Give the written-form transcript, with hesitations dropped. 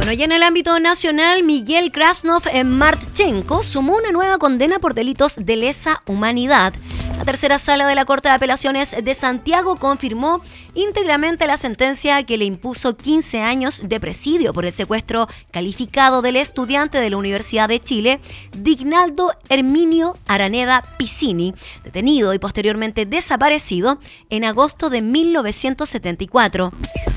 Bueno, ya en el ámbito nacional, Miguel Krasnov Martchenko sumó una nueva condena por delitos de lesa humanidad. La tercera sala de la Corte de Apelaciones de Santiago confirmó íntegramente la sentencia que le impuso 15 años de presidio por el secuestro calificado del estudiante de la Universidad de Chile, Dignaldo Herminio Araneda Piscini, detenido y posteriormente desaparecido en agosto de 1974.